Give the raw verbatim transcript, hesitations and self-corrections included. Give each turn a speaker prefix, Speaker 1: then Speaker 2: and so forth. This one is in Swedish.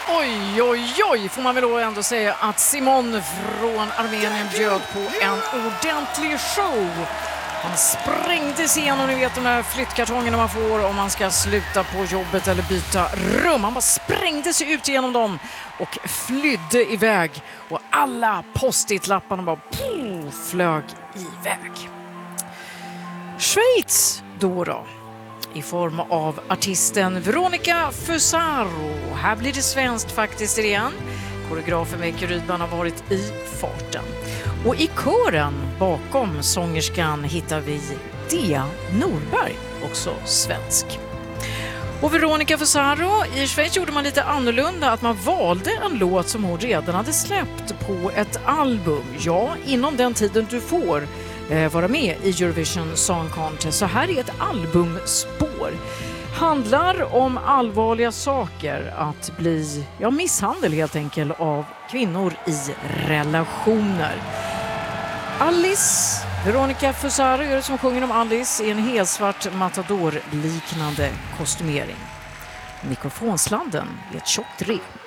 Speaker 1: Oj, oj, oj, får man väl då ändå säga att Simon från Armenien bjöd på en ordentlig show. Han sprängde sig igenom, ni vet, de där flyttkartongerna man får om man ska sluta på jobbet eller byta rum. Han bara sprängde sig ut genom dem och flydde iväg. Och alla post-it-lapparna bara pff, flög iväg. Schweiz då då, i form av artisten Veronica Fusaro. Här blir det svenskt faktiskt igen. Koreografen Micke Rydman har varit i farten. Och i kören bakom sångerskan hittar vi Dea Norberg, också svensk. Och Veronica Fusaro, i Schweiz gjorde man lite annorlunda, att man valde en låt som hon redan hade släppt på ett album. Ja, inom den tiden du får eh, vara med i Eurovision Song Contest. Så här är ett albumspår. Handlar om allvarliga saker, att bli ja, misshandel helt enkelt av kvinnor i relationer. Alice, Veronica Fusaro gör det som sjunger om Alice i en helsvart matador-liknande kostymering. Mikrofonslanden är ett tjockt rep.